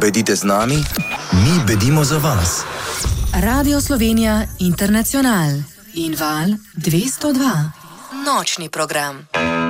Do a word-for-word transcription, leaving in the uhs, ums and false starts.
Bedite z nami, mi bedimo za vas. Radio Slovenija Internacional in Val dvesto dva. Nočni program.